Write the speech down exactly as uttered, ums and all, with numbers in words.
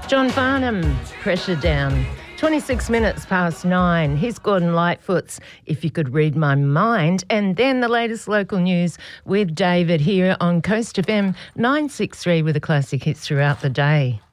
John Farnham, Pressure Down. twenty-six minutes past nine. Here's Gordon Lightfoot's If You Could Read My Mind. And then the latest local news with David here on Coast F M nine six three with the classic hits throughout the day.